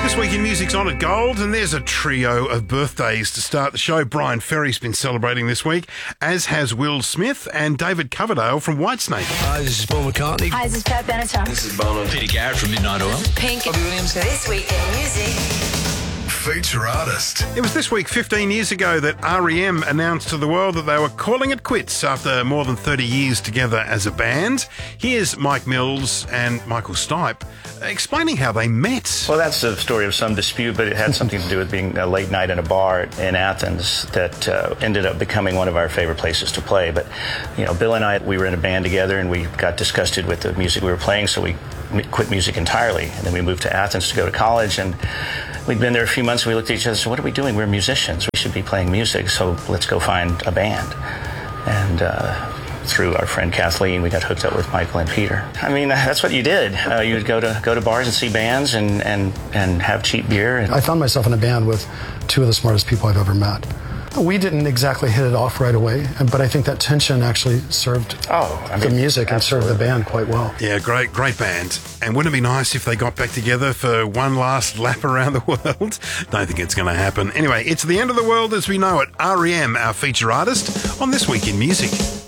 This week in Music's Honoured Gold, and there's a trio of birthdays to start the show. Brian Ferry's been celebrating this week, as has Will Smith and David Coverdale from Whitesnake. Hi, this is Paul McCartney. Hi, this is Pat Benatar. This is Bono. Peter Garrett from Midnight Oil. Pink. Robbie Williams. This week in music. Feature artist. It was this week 15 years ago that R.E.M. announced to the world that they were calling it quits after more than 30 years together as a band. Here's Mike Mills and Michael Stipe explaining how they met. Well, that's the story of some dispute, but it had something to do with being a late night in a bar in Athens that ended up becoming one of our favorite places to play. But, you know, Bill and I, we were in a band together and we got disgusted with the music we were playing, so we quit music entirely. And then we moved to Athens to go to college, and we'd been there a few months and we looked at each other and said, what are we doing? We're musicians. We should be playing music, so let's go find a band. And through our friend Kathleen, we got hooked up with Michael and Peter. I mean, that's what you did. You would go to bars and see bands and have cheap beer. I found myself in a band with two of the smartest people I've ever met. We didn't exactly hit it off right away, but I think that tension actually served the music and served the band quite well. Yeah, great band. And wouldn't it be nice if they got back together for one last lap around the world? Don't think it's going to happen. Anyway, it's the end of the world as we know it. R.E.M., our feature artist, on This Week in Music.